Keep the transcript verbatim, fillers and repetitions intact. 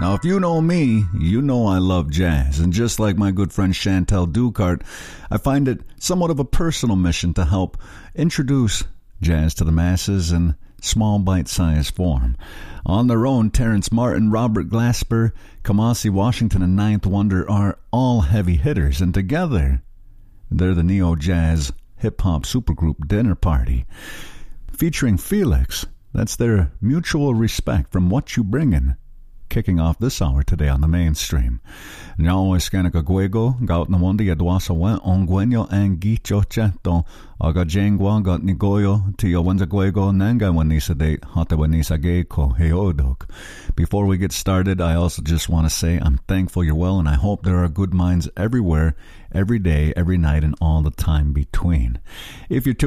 Now, if you know me, you know I love jazz, and just like my good friend Chantel Ducart, I find it somewhat of a personal mission to help introduce jazz to the masses in small bite-sized form. On their own, Terrence Martin, Robert Glasper, Kamasi Washington, and Ninth Wonder are all heavy hitters, and together, they're the neo-jazz hip-hop supergroup Dinner Party. Featuring Felix, that's their mutual respect from What You Bringin', kicking off this hour today on the mainstream. Now es kanaka guego, gaut na wandi adwasa wen onguenyo and gicho cheto, aga jengwa got nigoyo, tiyo wenza guego, nanga wanisa date, hata wanisa geiko, heodok. Before we get started, I also just want to say I'm thankful you're well, and I hope there are good minds everywhere, every day, every night, and all the time between. If you're